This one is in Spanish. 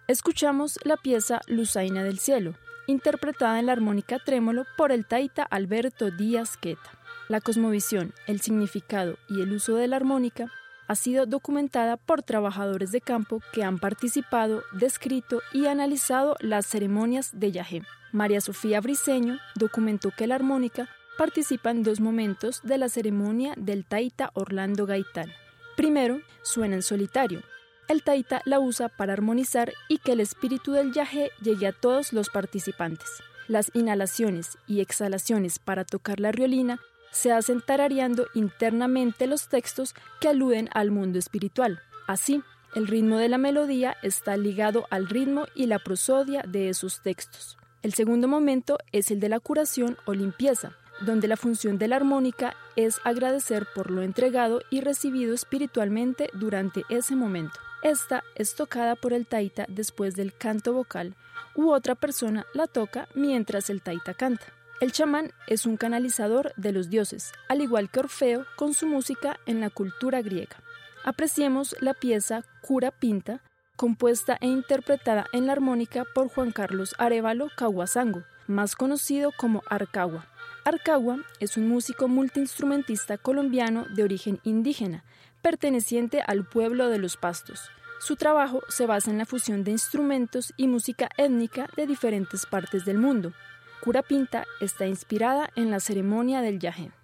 Escuchamos la pieza Luzaina del Cielo, interpretada en la armónica trémolo por el taita Alberto Díaz Queta. La cosmovisión, el significado y el uso de la armónica ha sido documentada por trabajadores de campo que han participado, descrito y analizado las ceremonias de Yahé. María Sofía Briceño documentó que la armónica participa en 2 momentos de la ceremonia del taita Orlando Gaitán. Primero, suena en solitario. El taita la usa para armonizar y que el espíritu del Yahé llegue a todos los participantes. Las inhalaciones y exhalaciones para tocar la riolina se hacen tarareando internamente los textos que aluden al mundo espiritual. Así, el ritmo de la melodía está ligado al ritmo y la prosodia de esos textos. El segundo momento es el de la curación o limpieza, donde la función de la armónica es agradecer por lo entregado y recibido espiritualmente durante ese momento. Esta es tocada por el taita después del canto vocal u otra persona la toca mientras el taita canta. El chamán es un canalizador de los dioses, al igual que Orfeo con su música en la cultura griega. Apreciemos la pieza Cura Pinta, compuesta e interpretada en la armónica por Juan Carlos Arévalo Caguazango, más conocido como Arcagua. Arcagua es un músico multiinstrumentista colombiano de origen indígena, perteneciente al pueblo de los Pastos. Su trabajo se basa en la fusión de instrumentos y música étnica de diferentes partes del mundo. Cura Pinta está inspirada en la ceremonia del Yahé.